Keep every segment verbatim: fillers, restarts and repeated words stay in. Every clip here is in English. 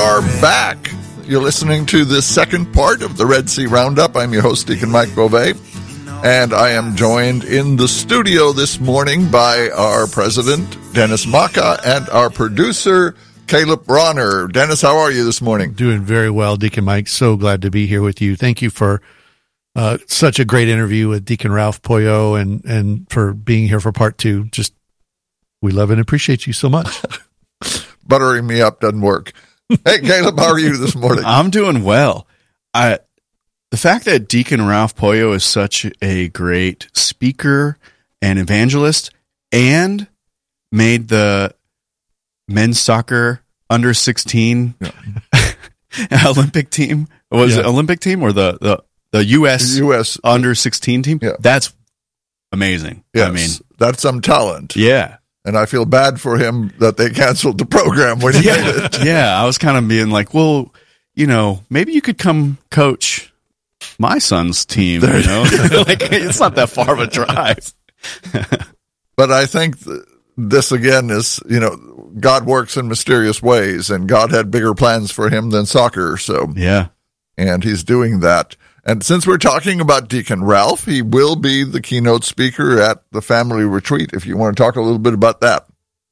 are back. You're listening to the second part of the Red Sea Roundup. I'm your host, Deacon Mike Beauvais, and I am joined in the studio this morning by our president, Dennis Maka, and our producer, Caleb Bronner. Dennis, how are you this morning? Doing very well, Deacon Mike. So glad to be here with you. Thank you for uh, such a great interview with Deacon Ralph Poyo, and, and for being here for part two. Just, we love and appreciate you so much. Buttering me up doesn't work. Hey, Caleb, how are you this morning? I'm doing well. I, the fact that Deacon Ralph Poyo is such a great speaker and evangelist and made the men's soccer under sixteen yeah. Olympic team, was yeah. it Olympic team or the, the, the U S U S under sixteen team? Yeah. That's amazing. Yes, I mean, that's some talent. Yeah. And I feel bad for him that they canceled the program when he yeah. made it. Yeah, I was kind of being like, well, you know, maybe you could come coach my son's team, you know? Like, it's not that far of a drive. But I think th- this, again, is, you know, God works in mysterious ways, and God had bigger plans for him than soccer. So, yeah. And he's doing that. And since we're talking about Deacon Ralph, he will be the keynote speaker at the family retreat, if you want to talk a little bit about that.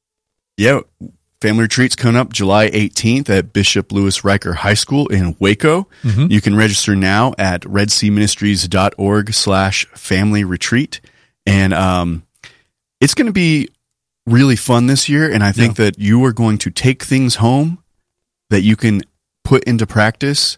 Yeah, family retreat's coming up July eighteenth at Bishop Louis Riker High School in Waco. Mm-hmm. You can register now at redseaministries.org slash family retreat. And um, it's going to be really fun this year, and I think yeah. that you are going to take things home that you can put into practice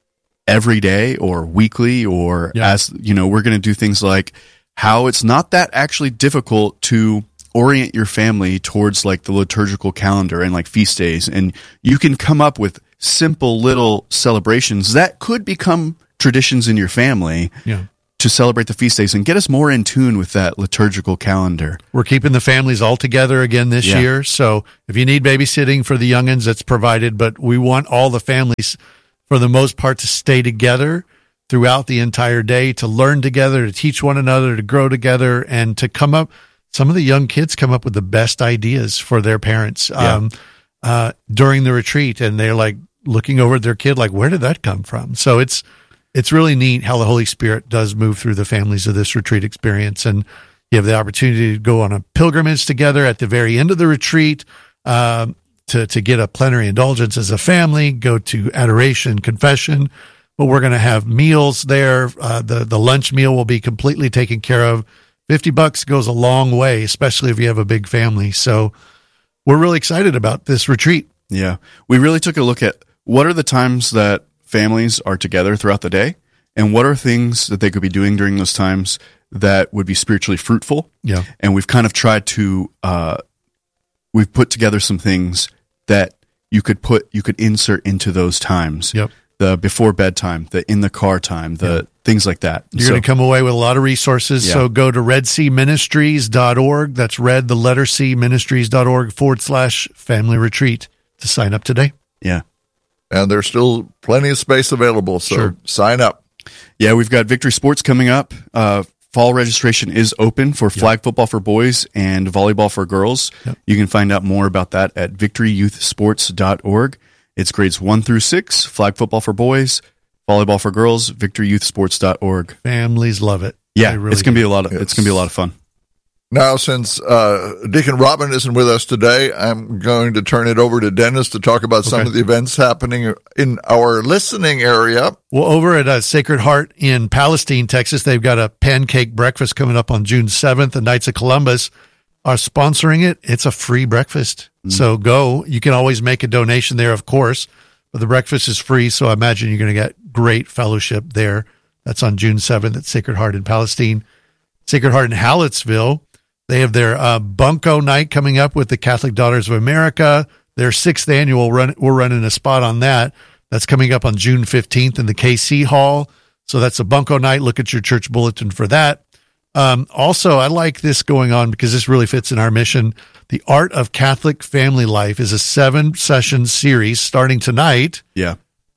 every day or weekly, or yeah. as you know, we're going to do things like how it's not that actually difficult to orient your family towards like the liturgical calendar and like feast days. And you can come up with simple little celebrations that could become traditions in your family yeah. to celebrate the feast days and get us more in tune with that liturgical calendar. We're keeping the families all together again this yeah. year. So if you need babysitting for the youngins, that's provided, but we want all the families for the most part to stay together throughout the entire day, to learn together, to teach one another, to grow together, and to come up. Some of the young kids come up with the best ideas for their parents yeah. um, uh, during the retreat, and they're like looking over at their kid like, where did that come from? So it's it's really neat how the Holy Spirit does move through the families of this retreat experience, and you have the opportunity to go on a pilgrimage together at the very end of the retreat, um, to to get a plenary indulgence as a family, go to adoration, confession. But we're going to have meals there. Uh, the the lunch meal will be completely taken care of. fifty bucks goes a long way, especially if you have a big family. So we're really excited about this retreat. Yeah. We really took a look at what are the times that families are together throughout the day, and what are things that they could be doing during those times that would be spiritually fruitful. Yeah. And we've kind of tried to, uh, we've put together some things that you could put, you could insert into those times. Yep. The before bedtime, the in the car time, the yeah. things like that. You're so, going to come away with a lot of resources. Yeah. So go to red sea ministries dot org. That's red, the letter C, ministries.org forward slash family retreat to sign up today. Yeah. And there's still plenty of space available, so sure. sign up. Yeah, we've got Victory Sports coming up. Uh, fall registration is open for flag yep. football for boys and volleyball for girls. Yep. You can find out more about that at victory youth sports dot org. It's grades one through six, flag football for boys, volleyball for girls, victory youth sports dot org. Families love it. Yeah, really it's gonna do. be a lot of yes. it's gonna be a lot of fun. Now, since uh, Deacon Robin isn't with us today, I'm going to turn it over to Dennis to talk about some okay. of the events happening in our listening area. Well, over at uh, Sacred Heart in Palestine, Texas, they've got a pancake breakfast coming up on June seventh. The Knights of Columbus are sponsoring it. It's a free breakfast. Mm. So go. You can always make a donation there, of course, but the breakfast is free, so I imagine you're going to get great fellowship there. That's on June seventh at Sacred Heart in Palestine. Sacred Heart in Hallettsville, they have their uh, Bunko night coming up with the Catholic Daughters of America. Their sixth annual run. We're running a spot on that. That's coming up on June fifteenth in the K C Hall. So that's a Bunko night. Look at your church bulletin for that. Um, also, I like this going on because this really fits in our mission. The Art of Catholic Family Life is a seven-session series starting tonight. Yeah.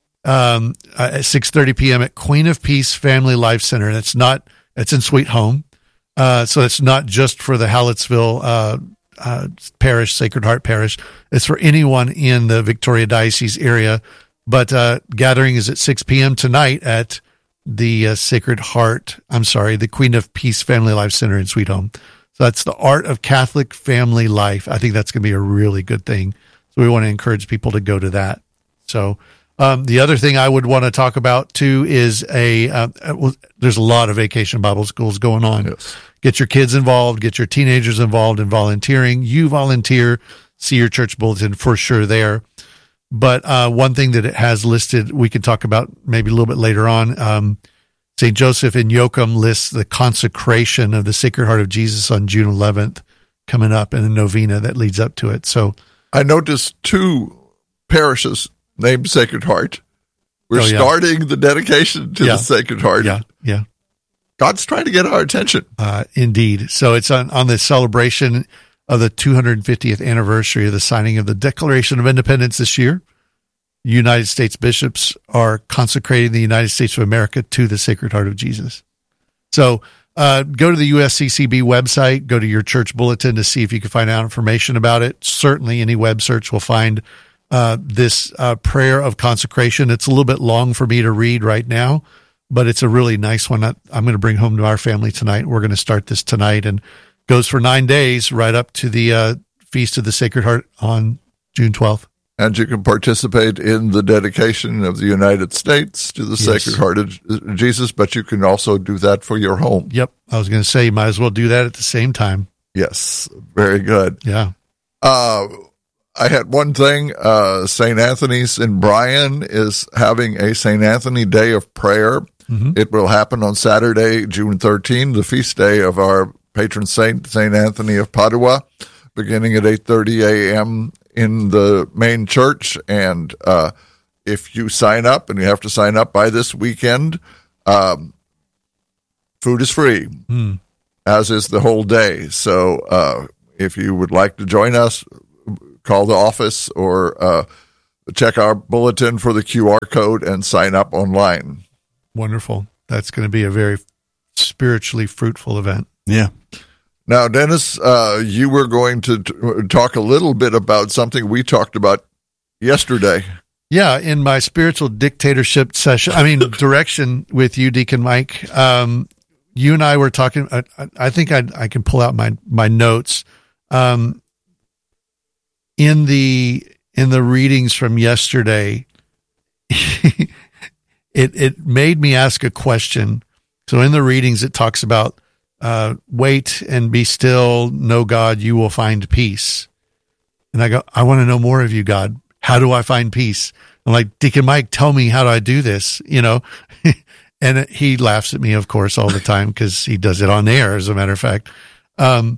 Um, at six thirty p.m. at Queen of Peace Family Life Center. And it's not, it's in Sweet Home. Uh, so it's not just for the Hallettsville, uh, uh, Parish, Sacred Heart Parish. It's for anyone in the Victoria Diocese area. But uh, gathering is at six p.m. tonight at the uh, Sacred Heart, I'm sorry, the Queen of Peace Family Life Center in Sweet Home. So that's the Art of Catholic Family Life. I think that's going to be a really good thing. So we want to encourage people to go to that. So um, the other thing I would want to talk about too is a, uh, well, there's a lot of vacation Bible schools going on. Yes. Get your kids involved, get your teenagers involved in volunteering. You volunteer, see your church bulletin for sure there. But uh, one thing that it has listed, we can talk about maybe a little bit later on. Um, Saint Joseph in Yoakum lists the consecration of the Sacred Heart of Jesus on June eleventh coming up, and a novena that leads up to it. So I noticed two parishes named Sacred Heart. We're oh, yeah. starting the dedication to Yeah. the Sacred Heart. yeah, yeah. God's trying to get our attention. Uh, indeed. So it's on, on the celebration of the two hundred fiftieth anniversary of the signing of the Declaration of Independence this year. United States bishops are consecrating the United States of America to the Sacred Heart of Jesus. So uh, go to the U S C C B website, go to your church bulletin to see if you can find out information about it. Certainly any web search will find uh, this uh, prayer of consecration. It's a little bit long for me to read right now, but it's a really nice one that I'm going to bring home to our family tonight. We're going to start this tonight, and goes for nine days right up to the uh, Feast of the Sacred Heart on June twelfth. And you can participate in the dedication of the United States to the Yes. Sacred Heart of Jesus, but you can also do that for your home. Yep. I was going to say, you might as well do that at the same time. Yes, very good. Yeah. Uh, I had one thing. Uh, Saint Anthony's in Bryan is having a Saint Anthony Day of Prayer. Mm-hmm. It will happen on Saturday, June thirteenth, the feast day of our patron saint, Saint Anthony of Padua, beginning at eight thirty a.m. in the main church. And uh, if you sign up, and you have to sign up by this weekend, um, food is free, Mm. as is the whole day. So uh, if you would like to join us, call the office or uh, check our bulletin for the Q R code and sign up online. Wonderful. That's going to be a very spiritually fruitful event. Yeah. Now, Dennis, uh, you were going to t- talk a little bit about something we talked about yesterday. Yeah, in my spiritual dictatorship session, I mean, direction with you, Deacon Mike, um, you and I were talking, I, I think I, I can pull out my, my notes. Um, in the, in the readings from yesterday, it, it made me ask a question. So in the readings, it talks about, uh, wait and be still, know God, you will find peace. And I go, I want to know more of you, God. How do I find peace? I'm like, Deacon Mike, tell me, how do I do this? You know, and he laughs at me, of course, all the time, because he does it on air, as a matter of fact. Um,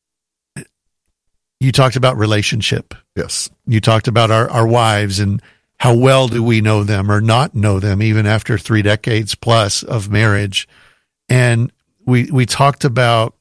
you talked about relationship. Yes. You talked about our, our wives and how well do we know them or not know them, even after three decades plus of marriage. And we, we talked about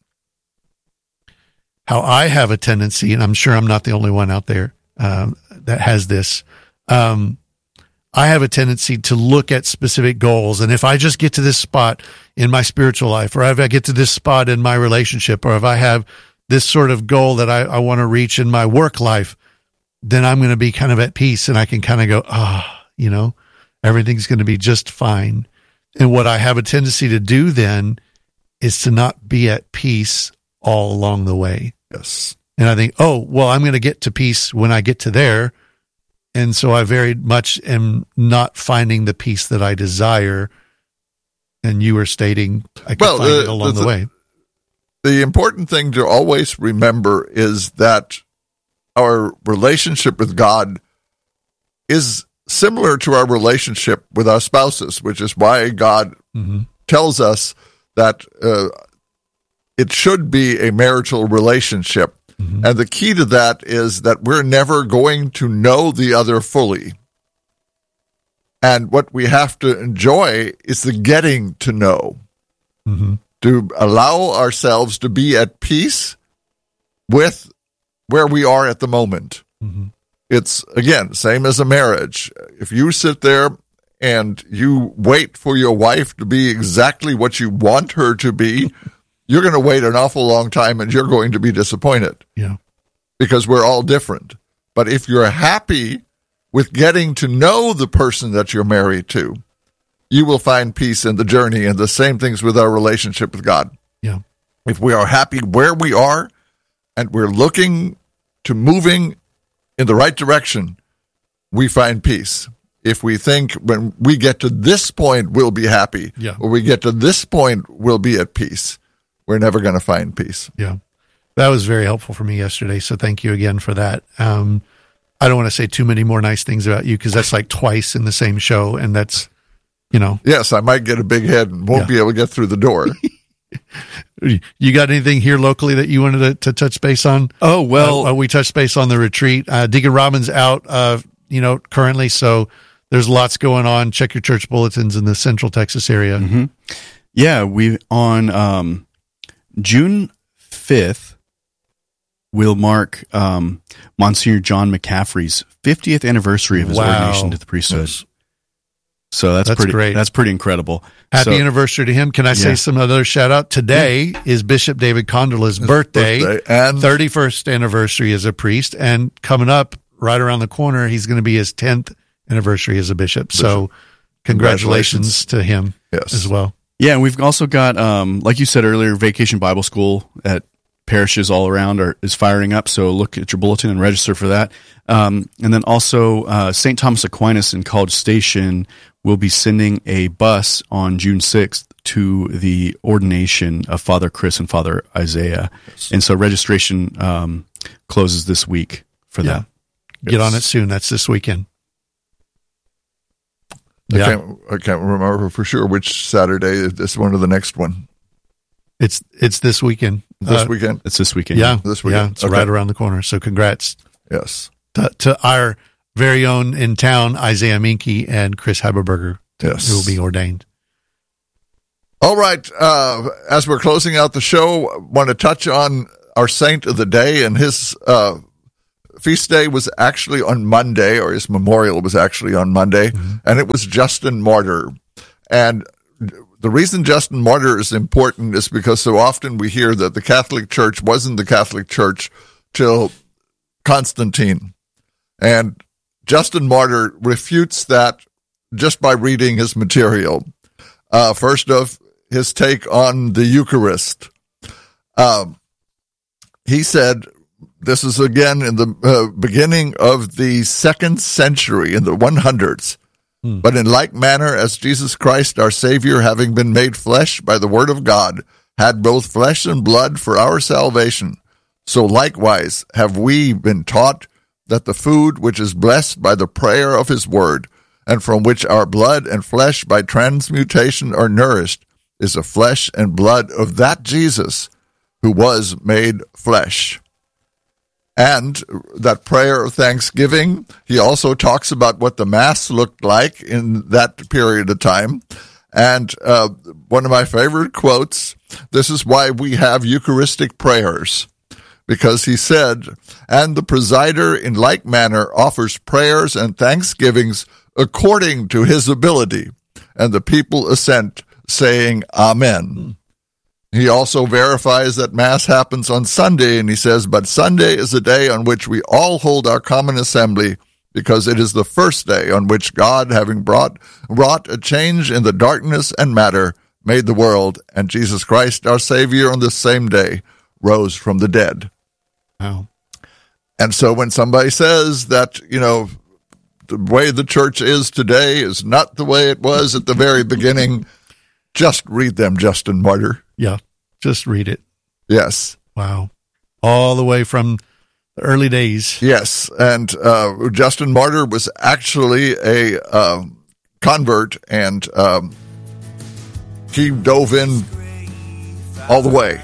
how I have a tendency, and I'm sure I'm not the only one out there um, that has this. Um, I have a tendency to look at specific goals. And if I just get to this spot in my spiritual life, or if I get to this spot in my relationship, or if I have this sort of goal that I, I want to reach in my work life, then I'm going to be kind of at peace, and I can kind of go, ah, oh, you know, everything's going to be just fine. And what I have a tendency to do then is to not be at peace all along the way. Yes. And I think, oh, well, I'm going to get to peace when I get to there. And so I very much am not finding the peace that I desire. And you were stating I can Well, find uh, it along the, the way. The important thing to always remember is that our relationship with God is similar to our relationship with our spouses, which is why God Mm-hmm. tells us that uh, it should be a marital relationship. Mm-hmm. And the key to that is that we're never going to know the other fully. And what we have to enjoy is the getting to know, Mm-hmm. to allow ourselves to be at peace with where we are at the moment. Mm-hmm. It's, again, same as a marriage. If you sit there and you wait for your wife to be exactly what you want her to be, you're going to wait an awful long time, and you're going to be disappointed. Yeah. because we're all different. But if you're happy with getting to know the person that you're married to, you will find peace in the journey, and the same things with our relationship with God. Yeah. If we are happy where we are and we're looking to moving in the right direction, we find peace. If we think when we get to this point, we'll be happy, yeah. or we get to this point, we'll be at peace, we're never going to find peace. Yeah. That was very helpful for me yesterday. So thank you again for that. Um, I don't want to say too many more nice things about you because that's like twice in the same show. And that's, you know. Yes, I might get a big head and won't yeah. be able to get through the door. You got anything here locally that you wanted to, to touch base on? Oh, well. Uh, we touched base on the retreat. Uh, Deacon Robin's out, uh, you know, currently. So there's lots going on. Check your church bulletins in the Central Texas area. Mm-hmm. Yeah, we on um, June fifth, we'll mark um, Monsignor John McCaffrey's fiftieth anniversary of his wow. ordination to the priesthood. Yes. So that's, that's pretty great. That's pretty incredible. Happy so, anniversary to him. Can I say yeah. some other shout out? Today yeah. is Bishop David Condola's birthday, birthday and thirty-first anniversary as a priest, and coming up right around the corner, he's going to be his tenth anniversary as a bishop. bishop. So congratulations, congratulations to him yes. as well. Yeah, and we've also got, um, like you said earlier, Vacation Bible School at parishes all around are, is firing up, so look at your bulletin and register for that. Um, and then also uh, Saint Thomas Aquinas in College Station will be sending a bus on June sixth to the ordination of Father Chris and Father Isaiah. Yes. And so registration um, closes this week for yeah. that. Get on it soon. That's this weekend. I, yeah. can't, I can't remember for sure which Saturday, this one or the next one. It's it's this weekend. This uh, weekend? It's this weekend. Yeah, this weekend. Yeah, it's okay. right around the corner. So congrats. Yes. To, to our very own in town, Isaiah Minke and Chris Haberberger, yes. who will be ordained. All right. Uh, as we're closing out the show, I want to touch on our saint of the day, and his uh, feast day was actually on Monday, or his memorial was actually on Monday, mm-hmm. and it was Justin Martyr. And the reason Justin Martyr is important is because so often we hear that the Catholic Church wasn't the Catholic Church till Constantine. And Justin Martyr refutes that just by reading his material. Uh, first of his take on the Eucharist. Um, he said, this is again in the uh, beginning of the second century, in the one hundreds. Hmm. But in like manner as Jesus Christ, our Savior, having been made flesh by the word of God, had both flesh and blood for our salvation, so likewise have we been taught that the food which is blessed by the prayer of his word, and from which our blood and flesh by transmutation are nourished, is the flesh and blood of that Jesus who was made flesh. And that prayer of thanksgiving, he also talks about what the Mass looked like in that period of time. And uh, one of my favorite quotes, this is why we have Eucharistic prayers, because he said, and the presider in like manner offers prayers and thanksgivings according to his ability, and the people assent, saying, Amen. He also verifies that Mass happens on Sunday, and he says, but Sunday is a day on which we all hold our common assembly, because it is the first day on which God, having brought wrought a change in the darkness and matter, made the world, and Jesus Christ, our Savior, on this same day, rose from the dead. Wow. And so when somebody says that, you know, the way the church is today is not the way it was at the very beginning, just read them, Justin Martyr. Yeah, just read it. Yes. Wow. All the way from the early days. Yes, and uh, Justin Martyr was actually a uh, convert, and um, he dove in all the way.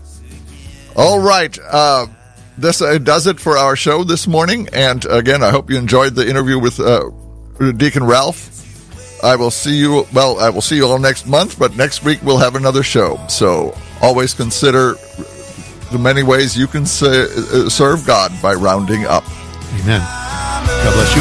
All right. Uh, this uh, does it for our show this morning. And again, I hope you enjoyed the interview with uh, Deacon Ralph. I will see you, well, I will see you all next month, but next week we'll have another show. So always consider the many ways you can say, uh, serve God by rounding up. Amen. God bless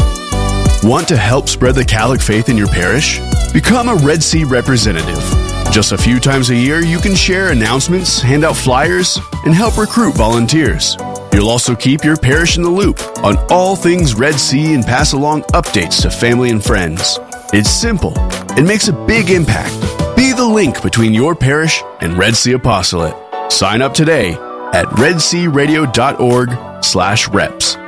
you all. Want to help spread the Catholic faith in your parish? Become a Red Sea representative. Just a few times a year, you can share announcements, hand out flyers, and help recruit volunteers. You'll also keep your parish in the loop on all things Red Sea and pass along updates to family and friends. It's simple. It makes a big impact. Be the link between your parish and Red Sea Apostolate. Sign up today at redsearadio.org slash reps.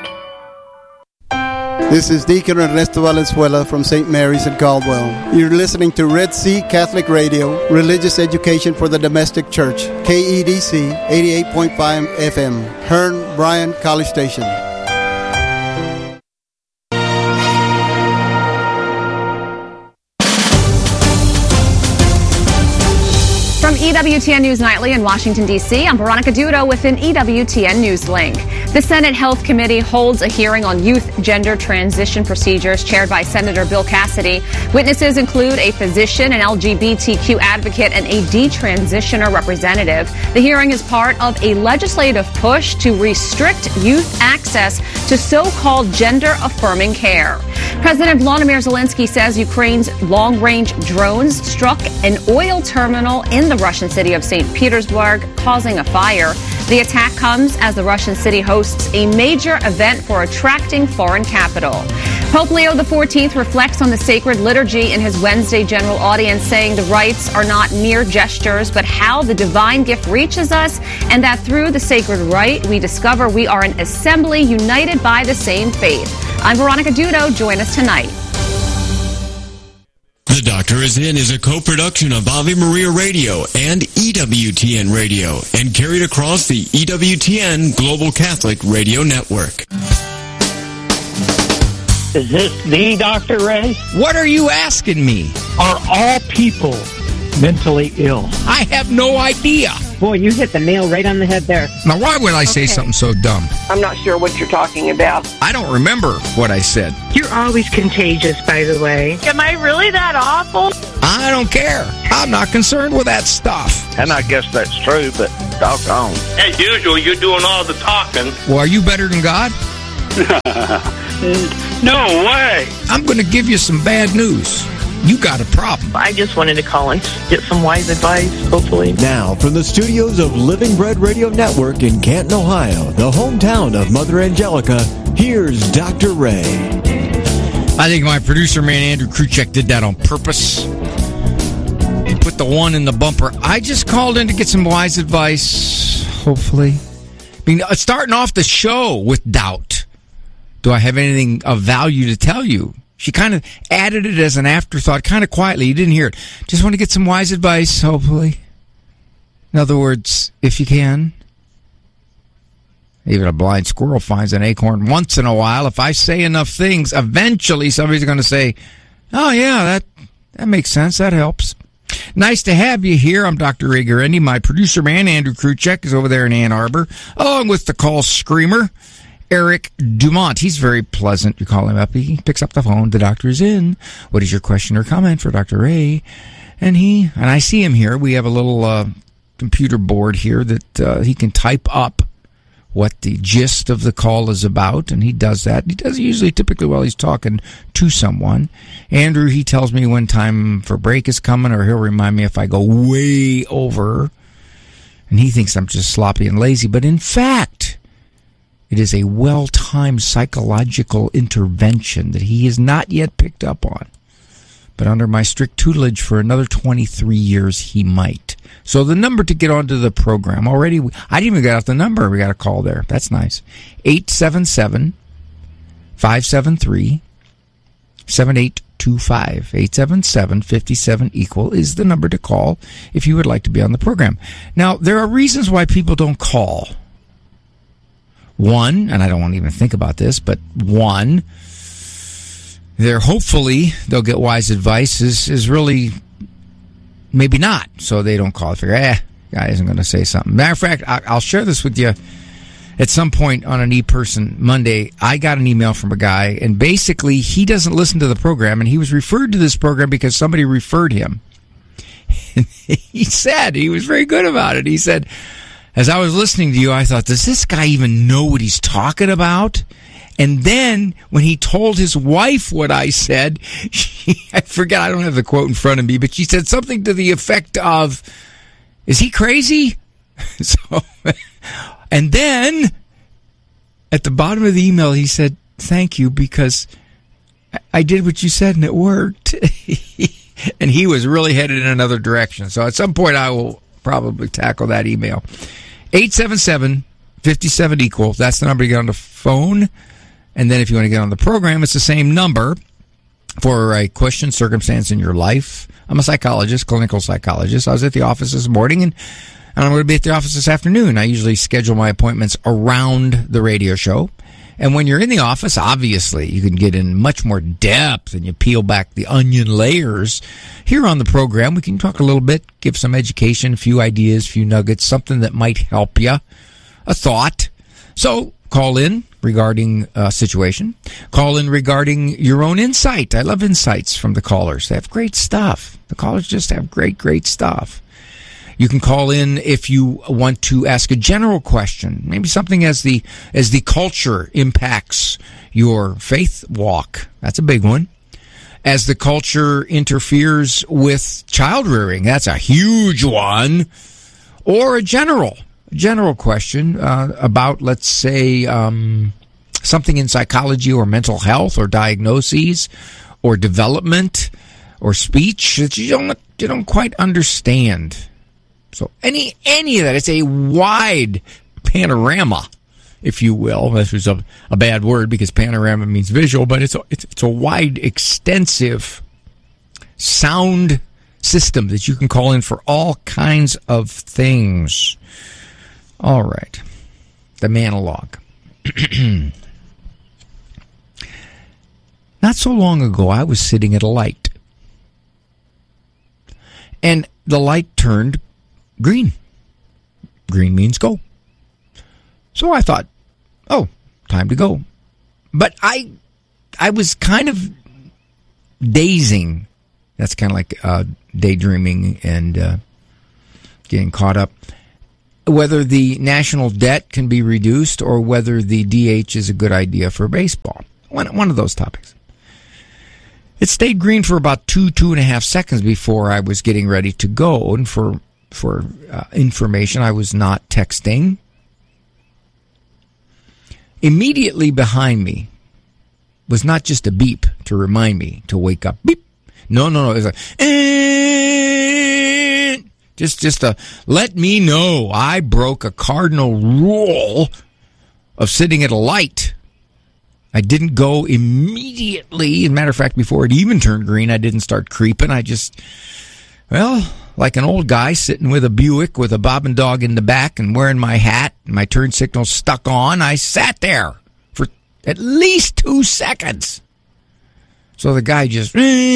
This is Deacon Ernesto Valenzuela from Saint Mary's in Caldwell. You're listening to Red Sea Catholic Radio, religious education for the domestic church, K E D C eighty-eight point five F M, Hearn, Bryan, College Station. From E W T N News Nightly in Washington, D C, I'm Veronica Dudo with an E W T N News link. The Senate Health Committee holds a hearing on youth gender transition procedures chaired by Senator Bill Cassidy. Witnesses include a physician, an L G B T Q advocate, and a detransitioner representative. The hearing is part of a legislative push to restrict youth access to so-called gender-affirming care. President Volodymyr Zelensky says Ukraine's long-range drones struck an oil terminal in the Russian city of Saint Petersburg, causing a fire. The attack comes as the Russian city hosts a major event for attracting foreign capital. Pope Leo the fourteenth reflects on the sacred liturgy in his Wednesday general audience, saying the rites are not mere gestures, but how the divine gift reaches us, and that through the sacred rite, we discover we are an assembly united by the same faith. I'm Veronica Dudo. Join us tonight. The Doctor Is In is a co-production of Ave Maria Radio and E W T N Radio and carried across the E W T N Global Catholic Radio Network. Is this the Doctor Ray? What are you asking me? Are all people mentally ill? I have no idea. Boy, you hit the nail right on the head there. Now, why would I say Okay. something so dumb? I'm not sure what you're talking about. I don't remember what I said. You're always contagious, by the way. Am I really that awful? I don't care. I'm not concerned with that stuff. And I guess that's true, but doggone. As usual, you're doing all the talking. Well, are you better than God? No way. I'm going to give you some bad news. You got a problem. I just wanted to call and get some wise advice, hopefully. Now, from the studios of Living Bread Radio Network in Canton, Ohio, the hometown of Mother Angelica, here's Doctor Ray. I think my producer man, Andrew Kruchek, did that on purpose. He put the one in the bumper. I just called in to get some wise advice, hopefully. I mean, starting off the show with doubt. Do I have anything of value to tell you? She kind of added it as an afterthought, kind of quietly. You didn't hear it. Just want to get some wise advice, hopefully. In other words, if you can. Even a blind squirrel finds an acorn once in a while. If I say enough things, eventually somebody's going to say, oh, yeah, that that makes sense. That helps. Nice to have you here. I'm Doctor Ray Guarendi. My producer man, Andrew Kruchek, is over there in Ann Arbor, along with the call screamer, Eric Dumont. He's very pleasant. You call him up, he picks up the phone. The doctor is in. What is your question or comment for Doctor Ray? And he, and I see him here. We have a little uh, computer board here that uh, he can type up what the gist of the call is about, and he does that. He does it usually typically while he's talking to someone. Andrew, he tells me when time for break is coming, or he'll remind me if I go way over. And he thinks I'm just sloppy and lazy, but in fact, it is a well-timed psychological intervention that he has not yet picked up on. But under my strict tutelage for another twenty-three years, he might. So the number to get onto the program, already, I didn't even get out the number. We got a call there. That's nice. eight seven seven, five seven three, seven eight two five. eight seven seven, five seven, equal is the number to call if you would like to be on the program. Now, there are reasons why people don't call. One, and I don't want to even think about this, but one, they're hopefully they'll get wise advice is, is really maybe not, so they don't call. Figure, eh, guy isn't going to say something. Matter of fact, I, I'll share this with you at some point on an e-person Monday. I got an email from a guy, and basically he doesn't listen to the program, and he was referred to this program because somebody referred him. And he said, he was very good about it. He said, as I was listening to you, I thought, does this guy even know what he's talking about? And then when he told his wife what I said, she, I forget, I don't have the quote in front of me, but she said something to the effect of, is he crazy? So, and then at the bottom of the email, he said, thank you, because I did what you said and it worked. And he was really headed in another direction. So at some point, I will probably tackle that email. eight seven seven, five seven, equal. That's the number to get on the phone. And then if you want to get on the program, it's the same number for a question, circumstance in your life. I'm a psychologist, clinical psychologist. I was at the office this morning, and I'm going to be at the office this afternoon. I usually schedule my appointments around the radio show. And when you're in the office, obviously, you can get in much more depth and you peel back the onion layers. Here on the program, we can talk a little bit, give some education, a few ideas, a few nuggets, something that might help you, a thought. So call in regarding a situation. Call in regarding your own insight. I love insights from the callers. They have great stuff. The callers just have great, great stuff. You can call in if you want to ask a general question, maybe something as the as the culture impacts your faith walk. That's a big one. As the culture interferes with child rearing, that's a huge one. Or a general general question uh, about, let's say, um, something in psychology or mental health or diagnoses or development or speech that you don't you don't quite understand. So any any of that, it's a wide panorama, if you will. This was a, a bad word because panorama means visual, but it's a, it's, it's a wide, extensive sound system that you can call in for all kinds of things. All right. The monologue. Not so long ago, I was sitting at a light. And the light turned green. Green means go. So I thought, oh, time to go. But I I was kind of dazing. That's kind of like uh, daydreaming and uh, getting caught up. Whether the national debt can be reduced or whether the D H is a good idea for baseball. One, one of those topics. It stayed green for about two, two and a half seconds before I was getting ready to go. And for, for uh, information, I was not texting. Immediately behind me was not just a beep to remind me to wake up. Beep. No, no, no. It was like, eh. Just, just a let me know I broke a cardinal rule of sitting at a light. I didn't go immediately. As a matter of fact, before it even turned green, I didn't start creeping. I just, well, like an old guy sitting with a Buick with a bobbin dog in the back and wearing my hat and my turn signal stuck on, I sat there for at least two seconds. So the guy just,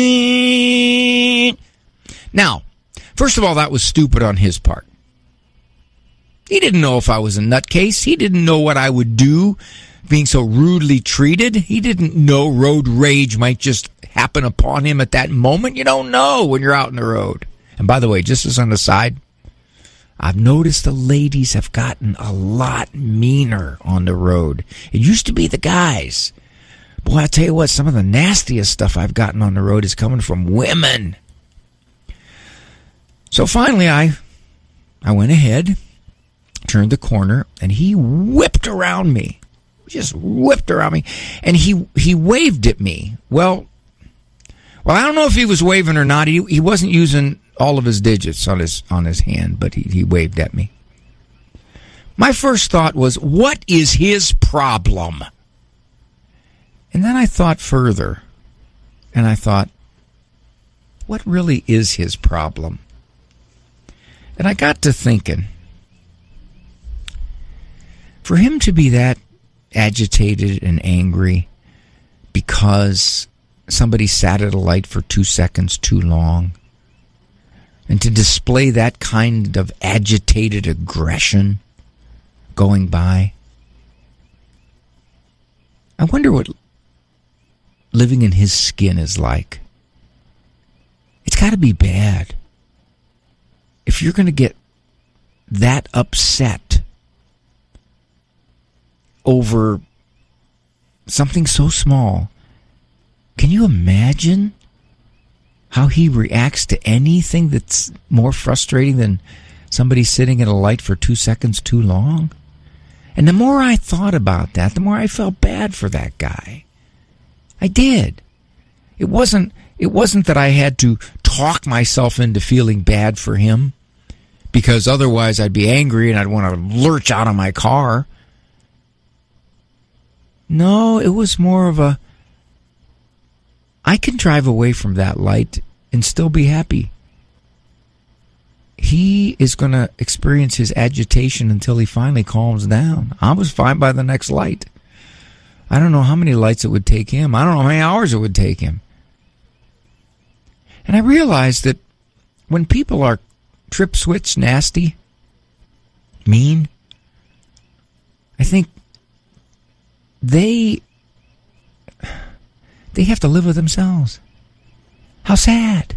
now, first of all, that was stupid on his part. He didn't know if I was a nutcase. He didn't know what I would do being so rudely treated. He didn't know road rage might just happen upon him at that moment. You don't know when you're out on the road. And by the way, just as an aside, I've noticed the ladies have gotten a lot meaner on the road. It used to be the guys. Boy, I tell you what, some of the nastiest stuff I've gotten on the road is coming from women. So finally, I I went ahead, turned the corner, and he whipped around me. Just whipped around me. And he he waved at me. Well, well, I don't know if he was waving or not. He he wasn't using all of his digits on his on his hand, but he, he waved at me. My first thought was, what is his problem? And then I thought further, and I thought, what really is his problem? And I got to thinking, for him to be that agitated and angry because somebody sat at a light for two seconds too long, and to display that kind of agitated aggression going by, I wonder what living in his skin is like. It's got to be bad. If you're going to get that upset over something so small. Can you imagine how he reacts to anything that's more frustrating than somebody sitting at a light for two seconds too long? And the more I thought about that, the more I felt bad for that guy. I did. It wasn't, it wasn't that I had to talk myself into feeling bad for him, because otherwise I'd be angry and I'd want to lurch out of my car. No, it was more of a, I can drive away from that light and still be happy. He is going to experience his agitation until he finally calms down. I was fine by the next light. I don't know how many lights it would take him. I don't know how many hours it would take him. And I realized that when people are trip switch nasty, mean, I think they they have to live with themselves. How sad.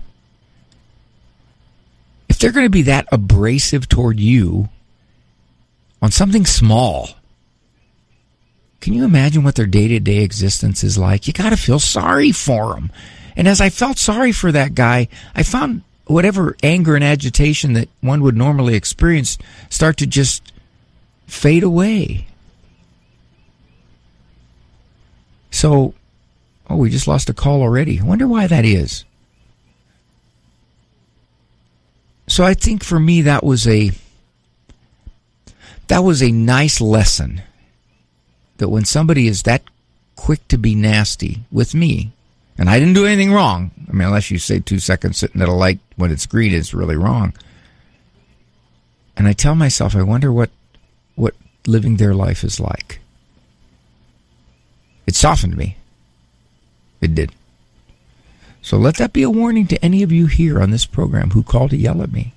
If they're going to be that abrasive toward you on something small, can you imagine what their day-to-day existence is like? You got to feel sorry for them. And as I felt sorry for that guy, I found whatever anger and agitation that one would normally experience start to just fade away. So, oh, we just lost a call already. I wonder why that is. So I think for me that was a that was a nice lesson, that when somebody is that quick to be nasty with me, and I didn't do anything wrong. I mean, unless you say two seconds sitting at a light when it's green is really wrong. And I tell myself, I wonder what what living their life is like. It softened me. It did. So let that be a warning to any of you here on this program who call to yell at me.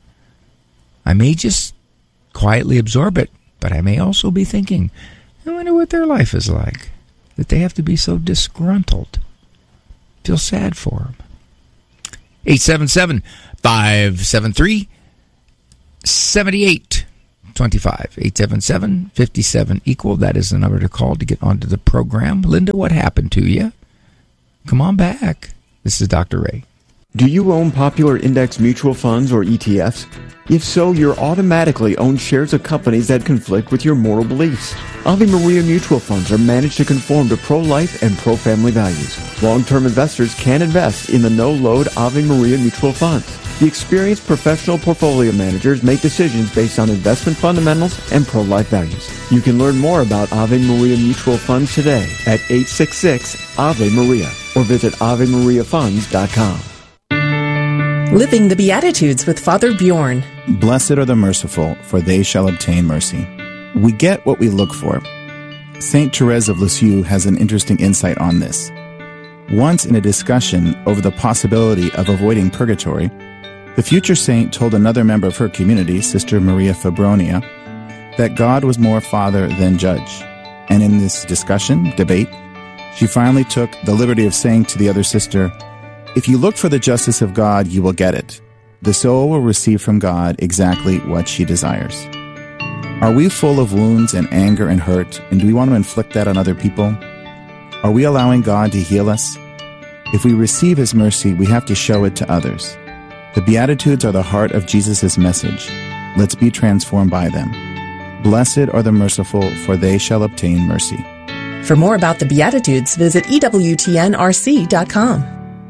I may just quietly absorb it, but I may also be thinking, I wonder what their life is like, that they have to be so disgruntled. Feel sad for them. eight seven seven, five seven three, seven eight two five. eight seven seven, five seven, equal. That is the number to call to get onto the program. Linda, what happened to you? Come on back. This is Doctor Ray. Do you own popular index mutual funds or E T Fs? If so, you're automatically own shares of companies that conflict with your moral beliefs. Ave Maria mutual funds are managed to conform to pro-life and pro-family values. Long-term investors can invest in the no-load Ave Maria mutual funds. The experienced professional portfolio managers make decisions based on investment fundamentals and pro-life values. You can learn more about Ave Maria mutual funds today at eight six six, A V E Maria or visit ave maria funds dot com. Living the Beatitudes with Father Bjorn. Blessed are the merciful, for they shall obtain mercy. We get what we look for. Saint Therese of Lisieux has an interesting insight on this. Once in a discussion over the possibility of avoiding purgatory, the future saint told another member of her community, Sister Maria Fabronia, that God was more father than judge. And in this discussion, debate, she finally took the liberty of saying to the other sister, if you look for the justice of God, you will get it. The soul will receive from God exactly what she desires. Are we full of wounds and anger and hurt, and do we want to inflict that on other people? Are we allowing God to heal us? If we receive His mercy, we have to show it to others. The Beatitudes are the heart of Jesus' message. Let's be transformed by them. Blessed are the merciful, for they shall obtain mercy. For more about the Beatitudes, visit E W T N R C dot com.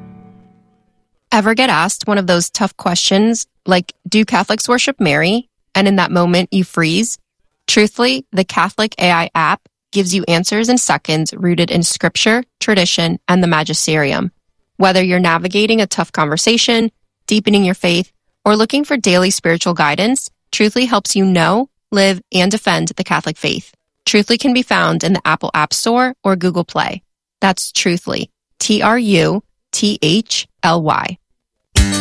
Ever get asked one of those tough questions like, do Catholics worship Mary? And in that moment, you freeze? Truthfully, the Catholic A I app gives you answers in seconds rooted in scripture, tradition, and the magisterium. Whether you're navigating a tough conversation, deepening your faith, or looking for daily spiritual guidance, Truthfully helps you know, live, and defend the Catholic faith. Truthfully can be found in the Apple App Store or Google Play. That's Truthfully. T R U T H L Y.